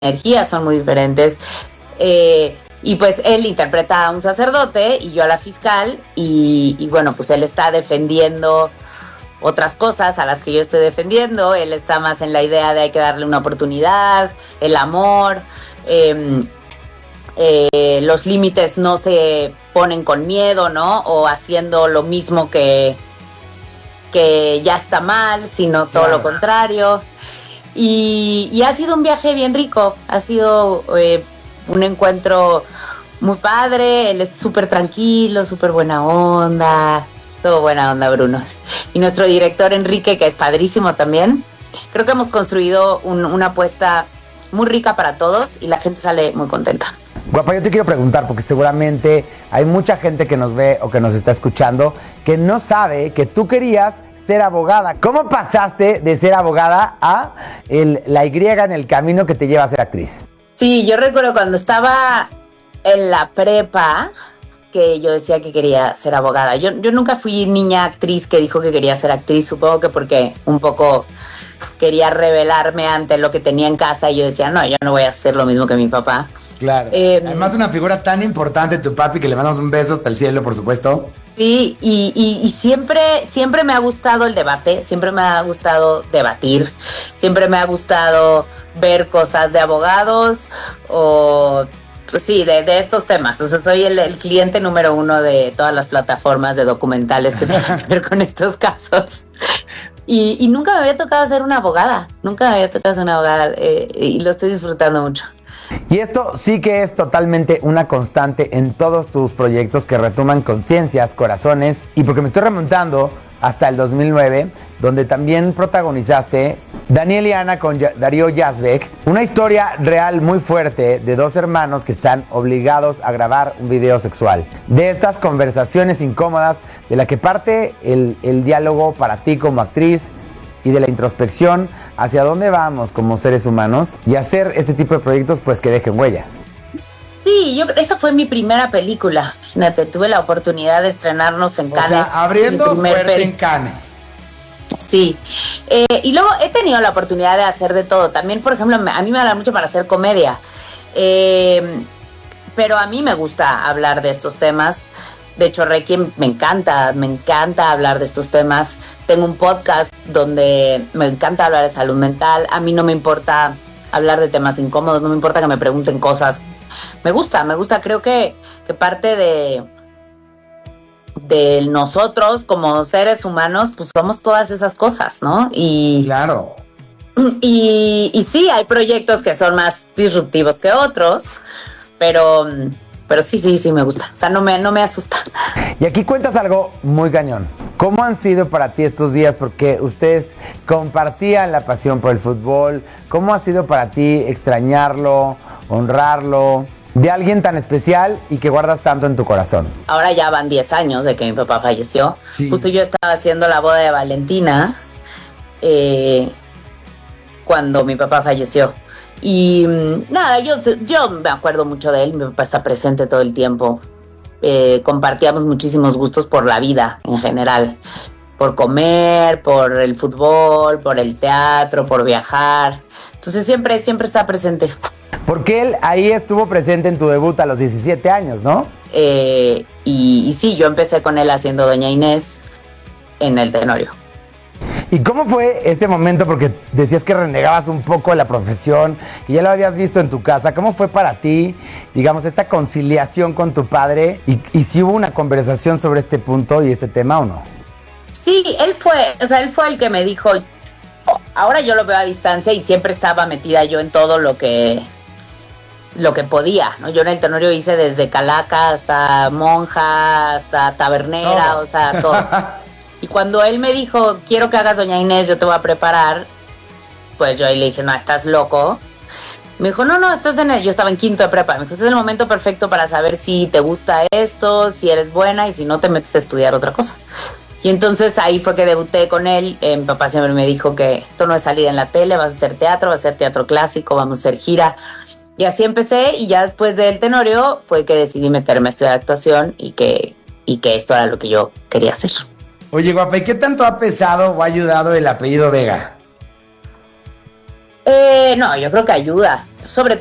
energías son muy diferentes. Y pues él interpreta a un sacerdote y yo a la fiscal y bueno, pues él está defendiendo otras cosas a las que yo estoy defendiendo. Él está más en la idea de hay que darle una oportunidad, el amor, los límites no se ponen con miedo, ¿no? O haciendo lo mismo que ya está mal, sino todo lo contrario. Y ha sido un viaje bien rico, ha sido un encuentro muy padre. Él es súper tranquilo, súper buena onda, todo buena onda, Bruno. Y nuestro director Enrique, que es padrísimo también. Creo que hemos construido una apuesta muy rica para todos y la gente sale muy contenta. Guapa, yo te quiero preguntar, porque seguramente hay mucha gente que nos ve o que nos está escuchando que no sabe que tú querías ser abogada. ¿Cómo pasaste de ser abogada a la Y en el camino que te lleva a ser actriz? Sí, yo recuerdo cuando estaba en la prepa que yo decía que quería ser abogada. Yo nunca fui niña actriz que dijo que quería ser actriz, supongo que porque un poco quería rebelarme ante lo que tenía en casa y yo decía, no, yo no voy a hacer lo mismo que mi papá. Claro. Además, una figura tan importante, tu papi, que le mandamos un beso hasta el cielo, por supuesto. Sí, y siempre me ha gustado el debate, siempre me ha gustado debatir, siempre me ha gustado ver cosas de abogados o, pues sí, de estos temas. O sea, soy el cliente número 1 de todas las plataformas de documentales que tengan que ver con estos casos. Y nunca me había tocado ser una abogada, y lo estoy disfrutando mucho. Y esto sí que es totalmente una constante en todos tus proyectos que retoman conciencias, corazones, y porque me estoy remontando hasta el 2009, donde también protagonizaste Daniel y Ana con Darío Yazbek, una historia real muy fuerte de dos hermanos que están obligados a grabar un video sexual. De estas conversaciones incómodas, de la que parte el diálogo para ti como actriz y de la introspección hacia dónde vamos como seres humanos y hacer este tipo de proyectos pues que dejen huella. Sí, esa fue mi primera película. Imagínate, tuve la oportunidad de estrenarnos en Cannes. O sea, abriendo fuerte en Cannes. Sí, y luego he tenido la oportunidad de hacer de todo. También, por ejemplo, a mí me da mucho para hacer comedia. Pero a mí me gusta hablar de estos temas. De hecho, Requiem me encanta hablar de estos temas. Tengo un podcast donde me encanta hablar de salud mental. A mí no me importa hablar de temas incómodos, no me importa que me pregunten cosas. Me gusta, creo que parte de nosotros como seres humanos, pues somos todas esas cosas, ¿no? Y claro. Y sí, hay proyectos que son más disruptivos que otros, pero sí me gusta. O sea, no me asusta. Y aquí cuentas algo muy cañón. ¿Cómo han sido para ti estos días? Porque ustedes compartían la pasión por el fútbol. ¿Cómo ha sido para ti extrañarlo, honrarlo, de alguien tan especial y que guardas tanto en tu corazón? Ahora ya van 10 años de que mi papá falleció. Sí. Justo yo estaba haciendo la boda de Valentina cuando mi papá falleció. Y nada, yo me acuerdo mucho de él. Mi papá está presente todo el tiempo. Compartíamos muchísimos gustos por la vida en general. Por comer, por el fútbol, por el teatro, por viajar. Entonces siempre está presente. Porque él ahí estuvo presente en tu debut a los 17 años, ¿no? Y sí, yo empecé con él haciendo Doña Inés en el Tenorio. ¿Y cómo fue este momento? Porque decías que renegabas un poco de la profesión y ya lo habías visto en tu casa. ¿Cómo fue para ti, digamos, esta conciliación con tu padre? ¿Y si hubo una conversación sobre este punto y este tema o no? Sí, él fue el que me dijo, ahora yo lo veo a distancia y siempre estaba metida yo en todo lo que podía, ¿no? Yo en el Tenorio hice desde calaca hasta monja, hasta tabernera, o sea, todo. Y cuando él me dijo, quiero que hagas Doña Inés, yo te voy a preparar, pues yo ahí le dije, no, estás loco. Me dijo, no, yo estaba en quinto de prepa. Me dijo, este es el momento perfecto para saber si te gusta esto, si eres buena y si no te metes a estudiar otra cosa. Y entonces ahí fue que debuté con él. Mi papá siempre me dijo que esto no es salida en la tele, vas a hacer teatro clásico, vamos a hacer gira. Y así empecé, y ya después del Tenorio fue que decidí meterme a estudiar actuación y que esto era lo que yo quería hacer. Oye, guapa, ¿y qué tanto ha pesado o ha ayudado el apellido Vega? No, yo creo que ayuda. sobre